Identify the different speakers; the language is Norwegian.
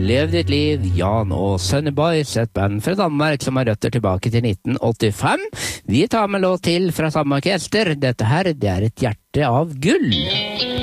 Speaker 1: Lev ditt liv, Jan og Sunny Boys, et band fra Danmark som har røtter tilbake til 1985. Vi tar med låt til fra samme orkester. Dette her, det er Et hjerte av gull.